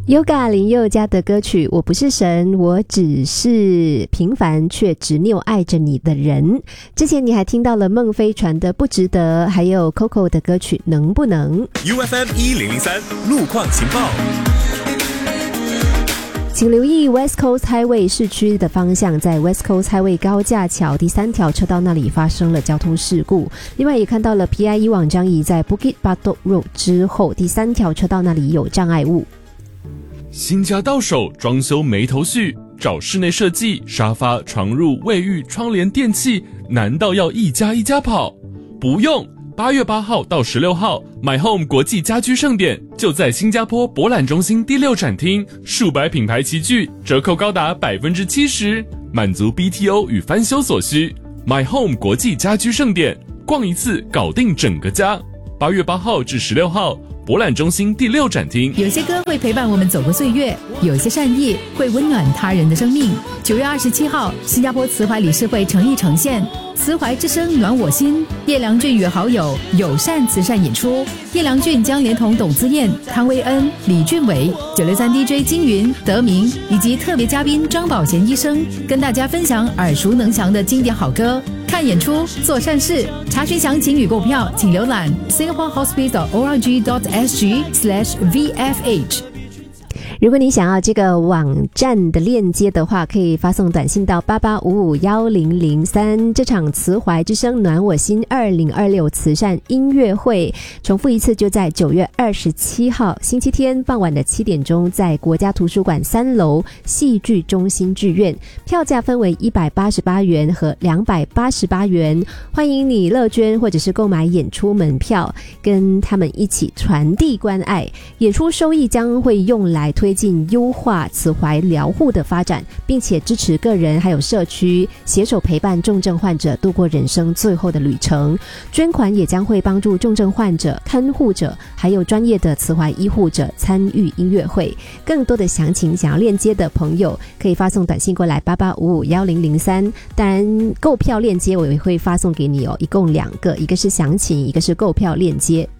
Yoga 林宥嘉的歌曲我不是神，我只是平凡却执拗爱着你的人。之前你还听到了孟非传的不值得，还有 Coco 的歌曲能不能。 UFM 1003路况情报， 请留意 West Coast Highway 市区的方向，在 West Coast Highway 高架桥第3条车道那里发生了交通事故。另外也看到了 PIE 往张仪在 Bukit Batok Road 之后第3条车道那里有障碍物。 新家到手，装修没头绪，找室内设计、沙发、床褥、卫浴、窗帘、电器，难道要一家一家跑？不用，8月8号到16号 My Home 国际家居盛典就在新加坡博览中心第6展厅，数百品牌齐聚，折扣高达 70%， 满足 BTO 与翻修所需。 My Home 国际家居盛典，逛一次搞定整个家。8月8号至16号博览中心第6展厅。 有些歌会陪伴我们走过岁月，有些善意会温暖他人的生命。9月27号，新加坡慈怀理事会诚意呈现慈怀之声暖我心，叶良俊与好友友善慈善演出。叶良俊将连同董姿燕、汤威恩、李俊伟、963 DJ 金云、德明以及特别嘉宾张宝贤医生，跟大家分享耳熟能详的经典好歌。看演出，做善事。查询详情与购票，请浏览 singaporehospital.org.sg/VFH。 如果你想要这个网站的链接的话，可以发送短信到88551003。这场慈怀之声暖我心2026慈善音乐会，重复一次，就在9月27号星期天傍晚的7点钟，在国家图书馆3楼戏剧中心剧院，票价分为188元和288元。欢迎你乐捐或者是购买演出门票，跟他们一起传递关爱。演出收益将会用来推进优化慈怀疗护的发展，并且支持个人还有社区携手陪伴重症患者度过人生最后的旅程。捐款也将会帮助重症患者、看护者还有专业的慈怀医护者参与音乐会。更多的详情想要链接的朋友可以发送短信过来88551003。当然购票链接我也会发送给你哦，一共2个，一个是详情，一个是购票链接。